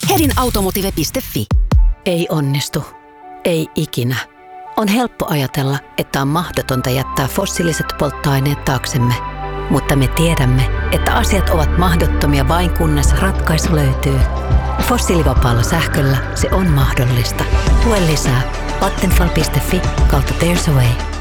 Hedinautomotive.fi. Ei onnistu. Ei ikinä. On helppo ajatella, että on mahdotonta jättää fossiiliset polttoaineet taaksemme. Mutta me tiedämme, että asiat ovat mahdottomia vain kunnes ratkaisu löytyy. Fossiilivapaalla sähköllä se on mahdollista. Tue lisää. Vattenfall.fi/There's a way.